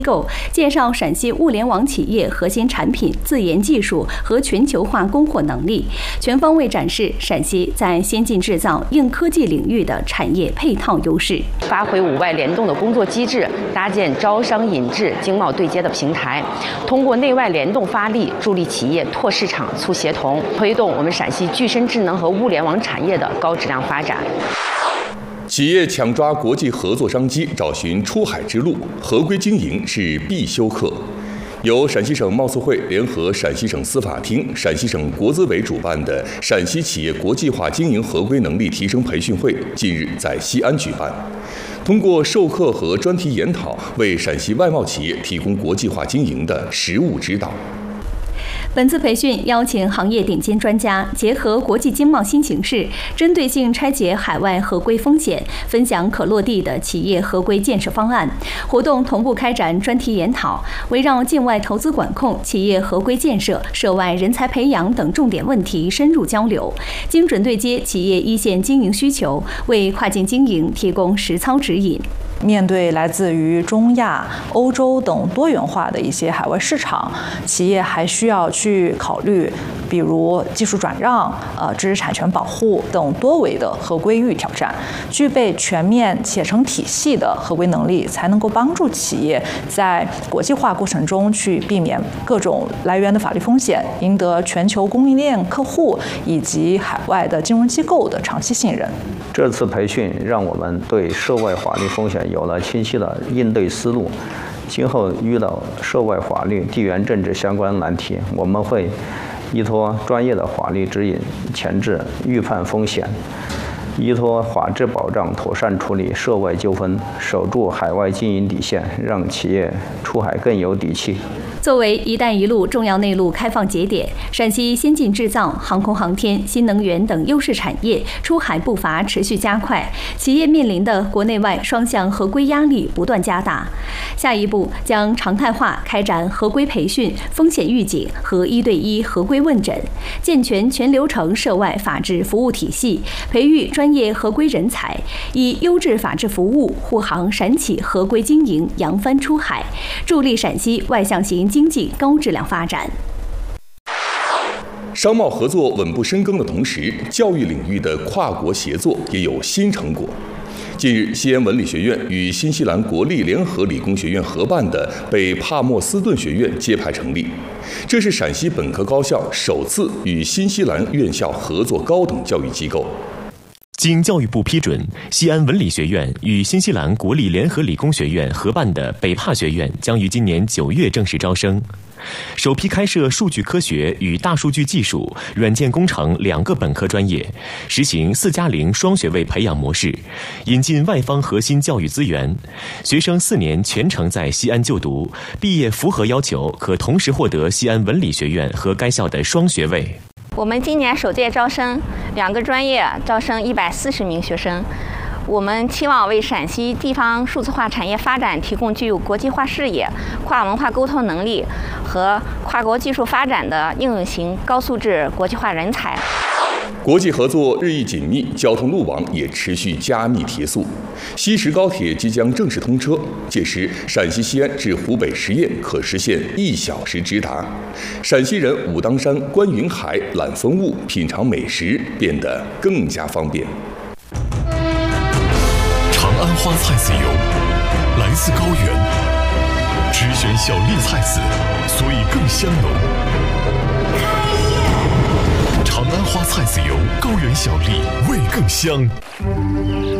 构介绍陕西物联网企业核心产品、自研技术和全球化供货能力，全方位展示陕西在先进制造、硬科技领域的产业配套优势， 发挥伍外联动的工作机制，搭建招商引智、经贸对接的平台，通过内外联动发力，助力企业拓市场、促协同，推动我们陕西具身智能和物联网产业的高质量发展。 企业抢抓国际合作商机，找寻出海之路，合规经营是必修课。由陕西省贸促会联合陕西省司法厅、陕西省国资委主办的陕西企业国际化经营合规能力提升培训会近日在西安举办。通过授课和专题研讨，为陕西外贸企业提供国际化经营的实务指导。 本次培训邀请行业顶尖专家，结合国际经贸新形势，针对性拆解海外合规风险，分享可落地的企业合规建设方案。活动同步开展专题研讨，围绕境外投资管控、企业合规建设、涉外人才培养等重点问题深入交流，精准对接企业一线经营需求，为跨境经营提供实操指引。 面对来自于中亚、欧洲等多元化的一些海外市场，企业还需要去考虑，比如技术转让、知识产权保护等多维的合规域挑战。具备全面且成体系的合规能力，才能够帮助企业在国际化过程中去避免各种来源的法律风险，赢得全球供应链客户以及海外的金融机构的长期信任。 这次培训让我们对涉外法律风险有了清晰的应对思路，今后遇到涉外法律、地缘政治相关难题，我们会依托专业的法律指引，前置预判风险，依托法治保障，妥善处理涉外纠纷，守住海外经营底线，让企业出海更有底气。 作为“一带一路”重要内陆开放节点，陕西先进制造、航空航天、新能源等优势产业出海步伐持续加快，企业面临的国内外双向合规压力不断加大。下一步将常态化开展合规培训、风险预警和1对1合规问诊，健全全流程涉外法治服务体系，培育专业合规人才，以优质法治服务护航陕企合规经营扬帆出海，助力陕西外向型经济高质量发展。 商贸合作稳步深耕的同时，教育领域的跨国协作也有新成果。近日，西安文理学院与新西兰国立联合理工学院合办的北帕默斯顿学院揭牌成立，这是陕西本科高校首次与新西兰院校合作高等教育机构。 经教育部批准，西安文理学院与新西兰国立联合理工学院合办的北帕学院将于今年9月正式招生。首批开设数据科学与大数据技术、软件工程2个本科专业，实行4+0双学位培养模式，引进外方核心教育资源。学生4年全程在西安就读，毕业符合要求，可同时获得西安文理学院和该校的双学位。 我们今年首届招生2个专业招生140名学生，我们期望为陕西地方数字化产业发展提供具有国际化视野、跨文化沟通能力和跨国技术发展的应用型高素质国际化人才。 国际合作日益紧密，交通路网也持续加密提速。西石高铁即将正式通车，届时陕西西安至湖北十堰可实现1小时直达。陕西人武当山观云海、览风物、品尝美食变得更加方便。 长安花菜籽油来自高原，只选小粒菜籽，所以更香浓。长安花菜籽油，高原小粒，味更香。